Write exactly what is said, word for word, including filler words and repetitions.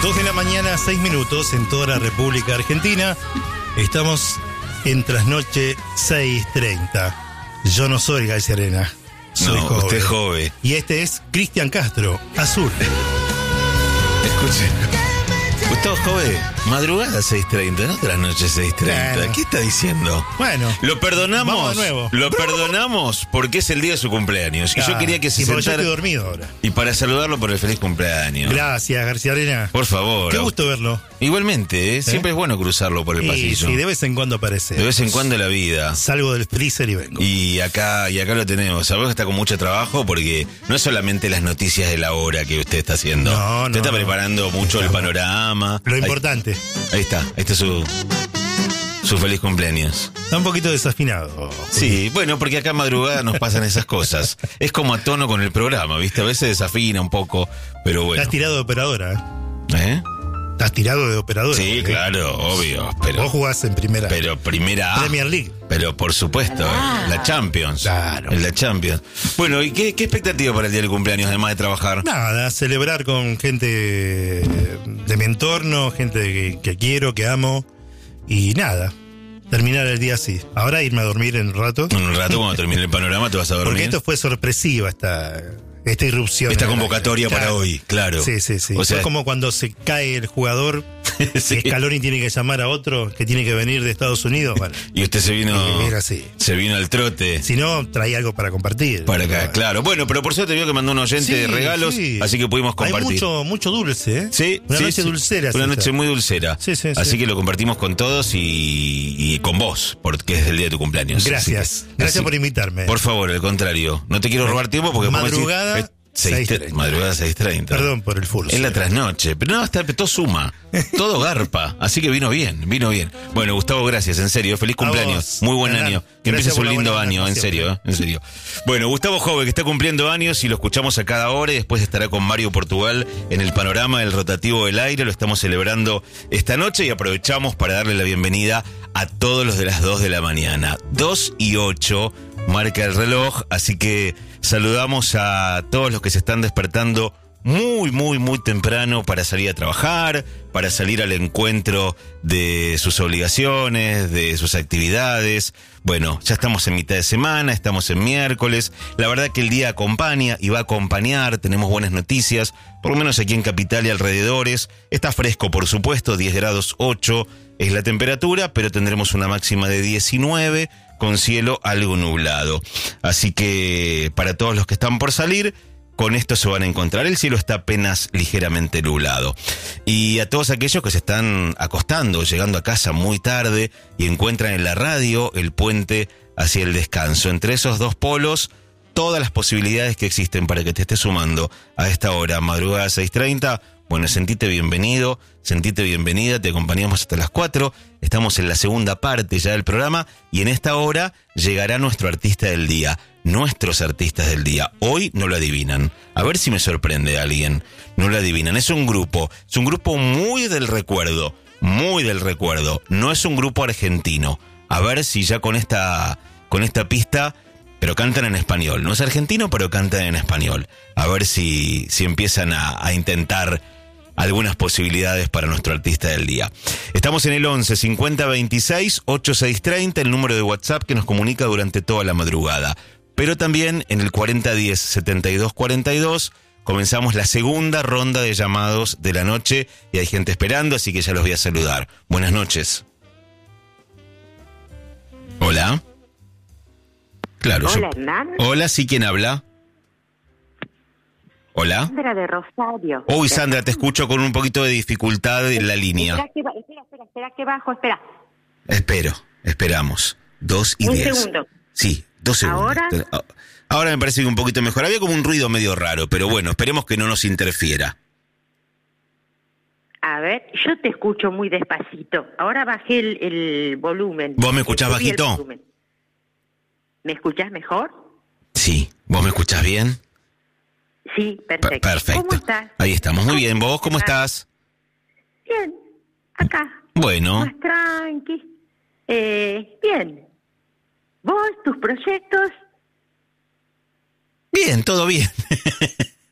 Dos de la mañana, seis minutos en toda la República Argentina. Estamos en Trasnoche seis treinta. Yo no soy García Arena, soy no, joven. Usted es joven. Y este es Cristian Castro, Azul. Escuche. Gustavo Jove, madrugada seis treinta, no Trasnoche seis treinta. Bueno. ¿Qué está diciendo? Bueno, Lo perdonamos. vamos de nuevo. Lo perdonamos porque es el día de su cumpleaños. Y Ah, yo quería que se y porque yo sentara. estoy dormido ahora. Y para saludarlo por el feliz cumpleaños. Gracias, García Arena. Por favor. Qué gusto verlo. Igualmente, ¿eh? Siempre es bueno cruzarlo por el Y pasillo. sí, de vez en cuando aparece. De vez en cuando en la vida. Salgo del freezer y vengo. Y acá, y acá lo tenemos. Sabemos que está con mucho trabajo porque no es solamente las noticias de la hora que usted está haciendo. No, usted no, está no. preparando mucho Está el bueno. panorama. Lo Ahí- importante. Ahí, está, este es su, su feliz cumpleaños. Está un poquito desafinado. Sí, bueno, porque acá en madrugada nos pasan esas cosas. Es como a tono con el programa, ¿viste? A veces desafina un poco, pero bueno. Estás tirado de operadora. ¿Eh? Estás tirado de operadora. Sí, ¿eh? claro, obvio. Vos Pero, jugás en primera. pero primera A. Premier League. Pero por supuesto, la Champions. Claro. En la Champions. Bueno, ¿y qué, qué expectativa para el día del cumpleaños, además de trabajar? Nada, celebrar con gente de mi entorno, gente que, que quiero, que amo. Y nada, terminar el día así. Ahora irme a dormir en un rato. En un rato, cuando termine el panorama, te vas a dormir. Porque esto fue sorpresiva, esta, esta irrupción. Esta en el convocatoria aire. para Claro. hoy, claro. Sí, sí, sí. O sea, Fue como cuando se cae el jugador. sí. Y Scaloni tiene que llamar a otro que tiene que venir de Estados Unidos. Bueno, Y usted se vino. era así. Se vino al trote. Si no, traía algo para compartir. Para acá, Bueno. claro. Bueno, pero por suerte vio que mandó un oyente Sí, de regalos, sí. así que pudimos compartir. Hay mucho, mucho dulce, ¿eh? Sí, Una sí, noche sí. dulcera. Una es noche esta. muy dulcera. Sí, sí, así sí. que lo compartimos con todos y, y con vos, porque es el día de tu cumpleaños. Gracias. Así que- Gracias así- por invitarme. Por favor, al contrario. No te quiero robar tiempo porque podemos decir- Madrugada, eh, seis seis tre- treinta. Madrugada seis treinta. Perdón por el furcio. Es la trasnoche. Pero no, está, todo suma. Todo garpa. Así que vino bien, vino bien. Bueno, Gustavo, gracias, en serio. Feliz A cumpleaños. vos. Muy buen Hernán, año. Que gracias empieces por un la lindo buena año, en onda serio, ¿eh? En serio. Bueno, Gustavo Jove, que está cumpliendo años y lo escuchamos a cada hora y después estará con Mario Portugal en el panorama del rotativo del aire. Lo estamos celebrando esta noche y aprovechamos para darle la bienvenida a todos los de las dos de la mañana. dos y ocho marca el reloj, así que saludamos a todos los que se están despertando muy, muy, muy temprano para salir a trabajar, para salir al encuentro de sus obligaciones, de sus actividades. Bueno, ya estamos en mitad de semana, estamos en miércoles. La verdad que el día acompaña y va a acompañar, tenemos buenas noticias, por lo menos aquí en Capital y alrededores. Está fresco, por supuesto, diez grados ocho es la temperatura, pero tendremos una máxima de diecinueve con cielo algo nublado. Así que para todos los que están por salir, con esto se van a encontrar. El cielo está apenas ligeramente nublado. Y a todos aquellos que se están acostando, llegando a casa muy tarde y encuentran en la radio el puente hacia el descanso. Entre esos dos polos, todas las posibilidades que existen para que te estés sumando a esta hora, madrugada seis treinta. Bueno, sentite bienvenido, sentite bienvenida, te acompañamos hasta las cuatro. Estamos en la segunda parte ya del programa y en esta hora llegará nuestro artista del día. Nuestros artistas del día. Hoy no lo adivinan. A ver si me sorprende alguien. No lo adivinan. Es un grupo. Es un grupo muy del recuerdo. Muy del recuerdo. No es un grupo argentino. A ver si ya con esta, con esta pista, pero cantan en español. No es argentino, pero cantan en español. A ver si, si empiezan a, a intentar algunas posibilidades para nuestro artista del día. Estamos en el once cincuenta veintiséis ochenta y seis treinta, el número de WhatsApp que nos comunica durante toda la madrugada. Pero también en el cuarenta diez setenta y dos cuarenta y dos comenzamos la segunda ronda de llamados de la noche y hay gente esperando, así que ya los voy a saludar. Buenas noches. Hola. Claro. Hola, yo... Hernán. Hola, ¿sí quién habla? Hola. Sandra de Rosario. Uy, Sandra, te escucho con un poquito de dificultad en la línea. Espera, que ba- espera, espera, espera, que bajo, espera. Espero, esperamos. Dos y Un diez. segundo. Sí, dos segundos. ¿Ahora? Ah, Ahora me parece que un poquito mejor. Había como un ruido medio raro, pero bueno, esperemos que no nos interfiera. A ver, yo te escucho muy despacito. Ahora bajé el, el volumen. ¿Vos me escuchás Subí el bajito? volumen. ¿Me escuchás mejor? Sí, ¿vos me escuchás bien? Sí, Per- perfecto. perfecto. ¿Cómo estás? Ahí estamos, muy bien. ¿Vos cómo estás? Bien, acá. Bueno, Más tranqui. Eh, bien. ¿Vos, tus proyectos? bien, todo bien.